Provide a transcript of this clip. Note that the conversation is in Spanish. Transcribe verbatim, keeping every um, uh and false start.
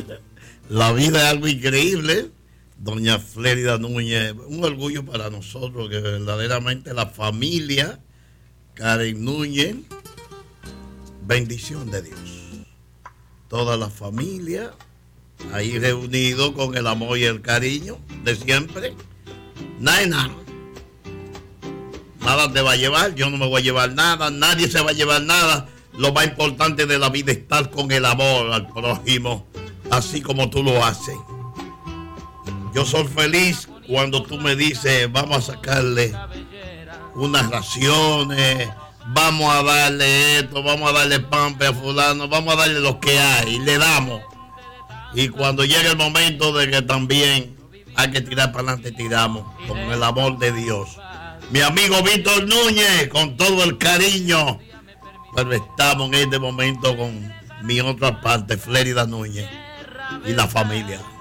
La vida es algo increíble. Doña Flérida Núñez, un orgullo para nosotros que verdaderamente la familia Karen Núñez, bendición de Dios. Toda la familia ahí reunido con el amor y el cariño de siempre. Nada, nada. Nada te va a llevar, yo no me voy a llevar nada, nadie se va a llevar nada. Lo más importante de la vida es estar con el amor al prójimo, así como tú lo haces. Yo soy feliz cuando tú me dices, vamos a sacarle unas raciones, vamos a darle esto, vamos a darle pampe a fulano, vamos a darle lo que hay, le damos. Y cuando llegue el momento de que también hay que tirar para adelante, tiramos, con el amor de Dios. Mi amigo Víctor Núñez, con todo el cariño, pero estamos en este momento con mi otra parte, Flérida Núñez y la familia.